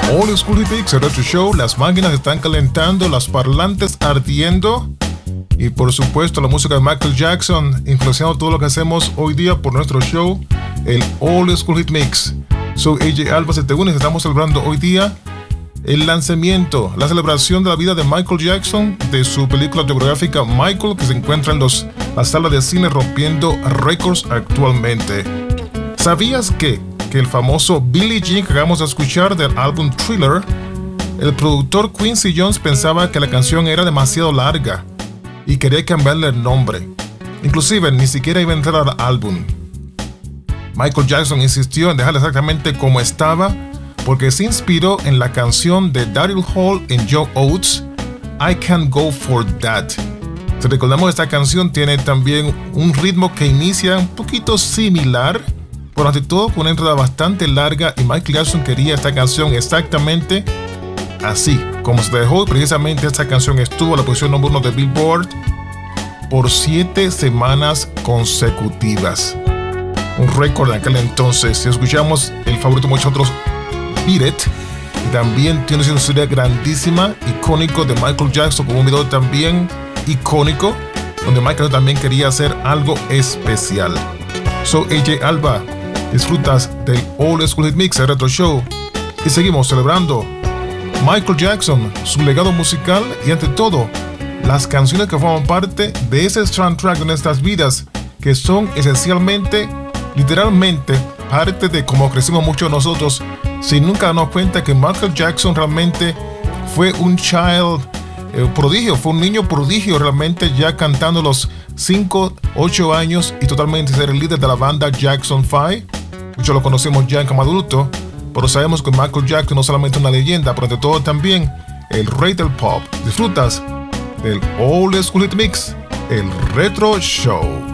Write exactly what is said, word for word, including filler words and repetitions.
Old School Hit Mix, el Retro Show. Las máquinas están calentando, las parlantes ardiendo. Y por supuesto la música de Michael Jackson influenciando todo lo que hacemos hoy día por nuestro show, el Old School Hit Mix. Soy A J Alba, si te unes, estamos celebrando hoy día el lanzamiento, la celebración de la vida de Michael Jackson, de su película autobiográfica Michael, que se encuentra en los, la sala de cine rompiendo récords actualmente. ¿Sabías que, que el famoso Billie Jean que acabamos de escuchar del álbum Thriller, el productor Quincy Jones pensaba que la canción era demasiado larga y quería cambiarle el nombre? Inclusive ni siquiera iba a entrar al álbum. Michael Jackson insistió en dejarla exactamente como estaba porque se inspiró en la canción de Daryl Hall en John Oates, I Can't Go For That. Si recordamos, esta canción tiene también un ritmo que inicia un poquito similar, pero ante todo con una entrada bastante larga, y Michael Jackson quería esta canción exactamente así como se dejó. Precisamente esta canción estuvo en la posición número uno de Billboard por siete semanas consecutivas, un récord en aquel entonces. Si escuchamos el favorito de muchos otros, Beat It, y también tiene una historia grandísima, icónico de Michael Jackson, con un video también icónico donde Michael también quería hacer algo especial. Soy A J Alba, disfrutas del Old School Hit Mix, el Retro Show, y seguimos celebrando Michael Jackson, su legado musical y ante todo las canciones que forman parte de ese soundtrack de nuestras vidas, que son esencialmente, literalmente, parte de cómo crecimos muchos de nosotros, sin nunca darnos cuenta que Michael Jackson realmente fue un child eh, prodigio, fue un niño prodigio realmente, ya cantando los cinco, ocho años y totalmente ser el líder de la banda Jackson five. Muchos lo conocemos ya como adulto, pero sabemos que Michael Jackson no solamente una leyenda, pero ante todo también el rey del pop. Disfrutas del Old School Hit Mix, el Retro Show.